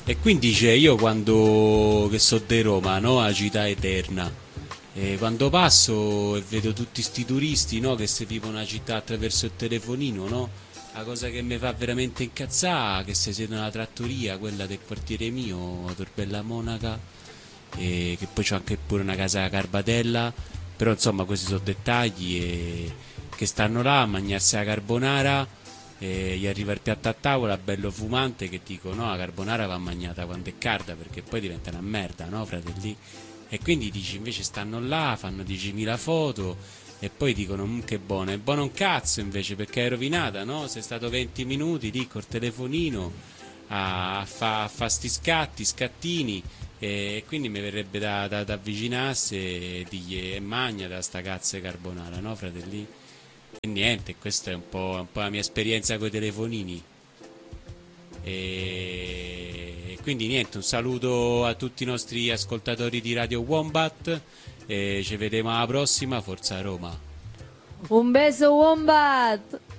E quindi dice, io quando che so di Roma, no? A città eterna, e quando passo e vedo tutti sti turisti, no? Che se vivono una città attraverso il telefonino, no? La cosa che mi fa veramente incazzare è che si siedono alla trattoria, quella del quartiere mio, Torbella Monaca, e che poi c'ho anche pure una casa a Carbatella, però insomma questi sono dettagli e che stanno là a mangiarsi la carbonara e gli arriva il piatto a tavola bello fumante che dico no, la carbonara va mangiata quando è calda perché poi diventa una merda, no fratelli? E quindi dici invece stanno là, fanno 10.000 foto e poi dicono che buono, è buono un cazzo invece perché è rovinata, no? Sei stato 20 minuti lì col telefonino a fa sti scatti, scattini e quindi mi verrebbe da avvicinarsi e dirgli e magna da sta cazzo di carbonara, no fratelli? E niente, questa è un po' la mia esperienza con i telefonini. E quindi niente, un saluto a tutti i nostri ascoltatori di Radio Wombat e ci vediamo alla prossima, Forza Roma. Un beso, Wombat!